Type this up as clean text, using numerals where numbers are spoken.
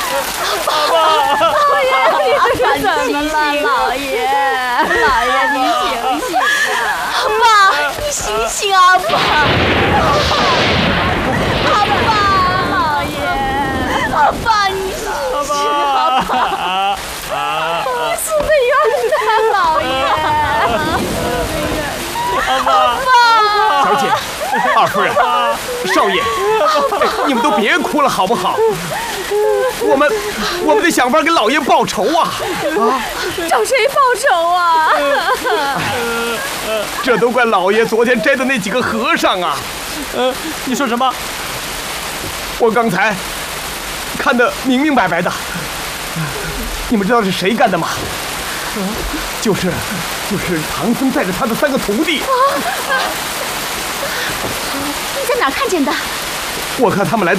老爷，你这是怎么了？老爷，老爷，你醒醒啊！ 爸，你醒醒啊，爸！ 老爷， 爸，你醒醒啊，爸！ 你死得冤呐，老爷！ 小姐，二夫人，少爷，你们都别哭了好不好？我们得想法给老爷报仇啊！ 找谁报仇啊？ 这都怪老爷昨天摘的那几个和尚啊！ 你说什么？ 我刚才看得明明白白的。你们知道是谁干的吗？就是唐僧带着他的3个徒弟。 你在哪儿看见的？ 我看他们来的